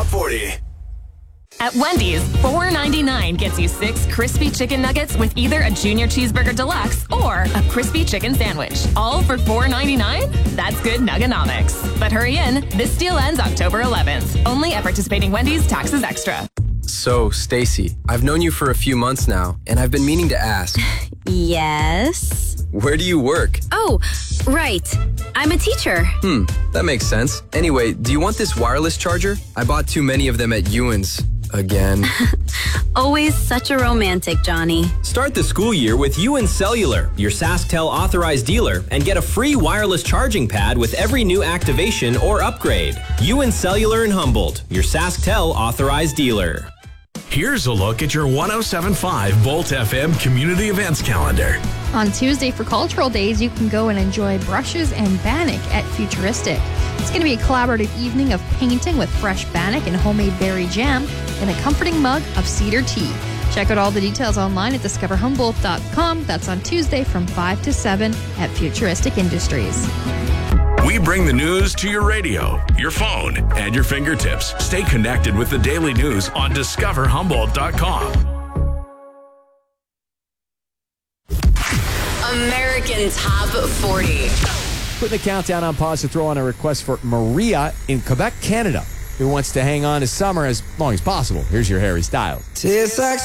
Top 40. At Wendy's, $4.99 gets you 6 crispy chicken nuggets with either a Junior Cheeseburger Deluxe or a crispy chicken sandwich. All for $4.99? That's good nuggenomics. But hurry in. This deal ends October 11th. Only at participating Wendy's, taxes extra. So, Stacy, I've known you for a few months now, and I've been meaning to ask. Yes? Where do you work? Oh, right. I'm a teacher. That makes sense. Anyway, do you want this wireless charger? I bought too many of them at Ewan's. Again. Always such a romantic, Johnny. Start the school year with Ewan Cellular, your SaskTel authorized dealer, and get a free wireless charging pad with every new activation or upgrade. Ewan Cellular in Humboldt, your SaskTel authorized dealer. Here's a look at your 107.5 Bolt FM community events calendar. On Tuesday for Cultural Days, you can go and enjoy brushes and bannock at Futuristic. It's going to be a collaborative evening of painting with fresh bannock and homemade berry jam and a comforting mug of cedar tea. Check out all the details online at discoverhumboldt.com. That's on Tuesday from 5 to 7 at Futuristic Industries. We bring the news to your radio, your phone, and your fingertips. Stay connected with the daily news on discoverhumboldt.com. American Top 40. Putting the countdown on pause to throw on a request for Maria in Quebec, Canada, who wants to hang on to summer as long as possible. Here's your Harry Styles.